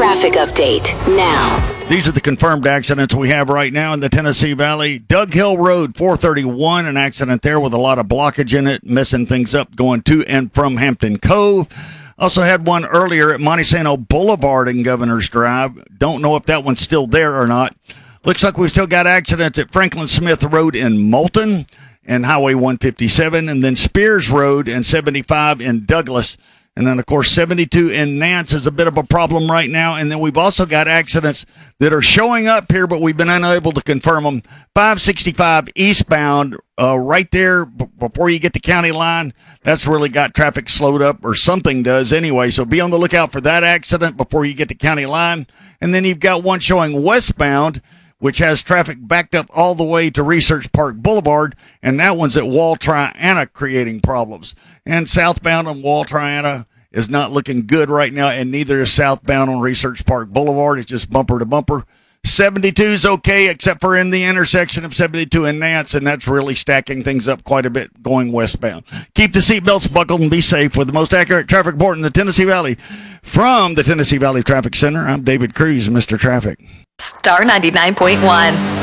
traffic update now. These are the confirmed accidents we have right now in the Tennessee Valley. Doug Hill Road, 431, an accident there with a lot of blockage in it, messing things up going to and from Hampton Cove. Also had one earlier at Montesano Boulevard in Governor's Drive. Don't know if that one's still there or not. Looks like we've still got accidents at Franklin Smith Road in Moulton and Highway 157, and then Spears Road and 75 in Douglas. And then, of course, 72 in Nance is a bit of a problem right now. And then we've also got accidents that are showing up here, but we've been unable to confirm them. 565 eastbound, right there before you get the county line. That's really got traffic slowed up, or something does anyway. So be on the lookout for that accident before you get to county line. And then you've got one showing westbound, which has traffic backed up all the way to Research Park Boulevard, and that one's at Wall Triana creating problems. And southbound on Wall Triana is not looking good right now, and neither is southbound on Research Park Boulevard. It's just bumper to bumper. 72 is okay, except for in the intersection of 72 and Nance, and that's really stacking things up quite a bit going westbound. Keep the seatbelts buckled and be safe. With the most accurate traffic report in the Tennessee Valley, from the Tennessee Valley Traffic Center, I'm David Cruz, Mr. Traffic. Star 99.1.